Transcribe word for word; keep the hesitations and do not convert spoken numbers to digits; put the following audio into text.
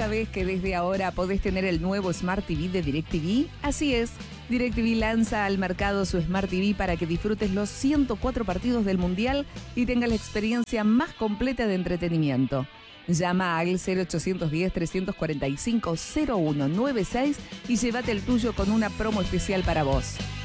sabés que desde ahora podés tener el nuevo Smart T V de DirecTV? Así es, DirecTV lanza al mercado su Smart T V para que disfrutes los ciento cuatro partidos del Mundial y tengas la experiencia más completa de entretenimiento. Llama al cero ochocientos diez, trescientos cuarenta y cinco, cero uno noventa y seis y llévate el tuyo con una promo especial para vos.